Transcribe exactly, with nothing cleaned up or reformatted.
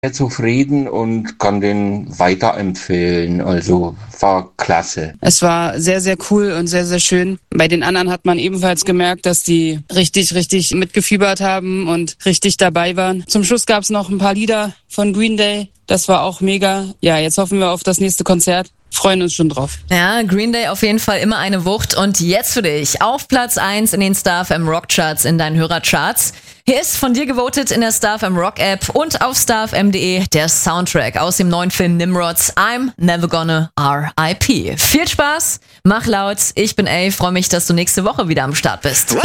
sehr zufrieden und kann den weiterempfehlen. Also war klasse. Es war sehr, sehr cool und sehr, sehr schön. Bei den anderen hat man ebenfalls gemerkt, dass die richtig, richtig mitgefiebert haben und richtig dabei waren. Zum Schluss gab es noch ein paar Lieder von Green Day. Das war auch mega. Ja, jetzt hoffen wir auf das nächste Konzert. Freuen uns schon drauf. Ja, Green Day auf jeden Fall immer eine Wucht. Und jetzt für dich auf Platz eins in den Star F M Rock Charts, in deinen Hörercharts. Hier ist von dir gewotet in der Star F M Rock App und auf star f m punkt d e der Soundtrack aus dem neuen Film Nimrods I'm Never Gonna R I P. Viel Spaß, mach laut, ich bin A, freue mich, dass du nächste Woche wieder am Start bist.